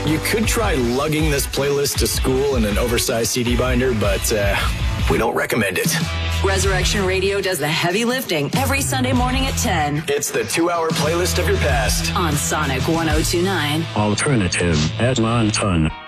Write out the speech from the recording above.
You could try lugging this playlist to school in an oversized CD binder, but we don't recommend it. Resurrection Radio does the heavy lifting every Sunday morning at 10. It's the 2-hour playlist of your past. On Sonic 102.9. Alternative Edmonton.